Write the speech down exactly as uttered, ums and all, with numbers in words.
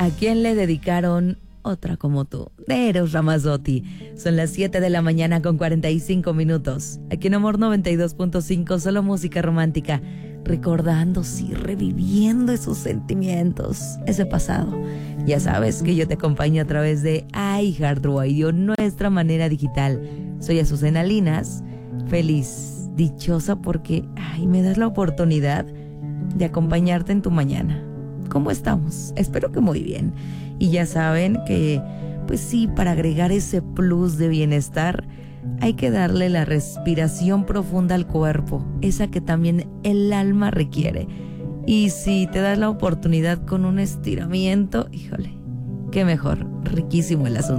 ¿A quién le dedicaron Otra como tú? De Eros Ramazzotti. Son las siete de la mañana con cuarenta y cinco minutos. Aquí en Amor noventa y dos punto cinco, solo música romántica. Recordando, sí, reviviendo esos sentimientos, ese pasado. Ya sabes que yo te acompaño a través de iHeartRadio, nuestra manera digital. Soy Azucena Linas, feliz, dichosa porque ay, me das la oportunidad de acompañarte en tu mañana. ¿Cómo estamos? Espero que muy bien. Y ya saben que, pues sí, para agregar ese plus de bienestar, hay que darle la respiración profunda al cuerpo, esa que también el alma requiere. Y si te das la oportunidad con un estiramiento, híjole, qué mejor, riquísimo el asunto.